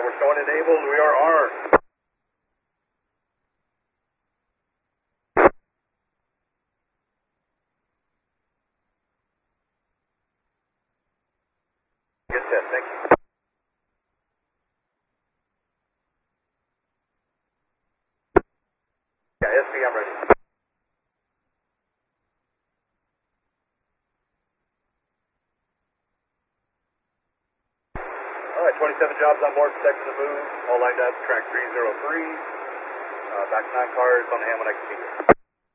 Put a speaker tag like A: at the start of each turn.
A: we're showing enabled. We are armed. Good set, thank you. Yeah, SV, I'm ready. All right, 27 jobs on board, protecting the move. All lined up, track 303. Back 9 cars on the Hammond XP.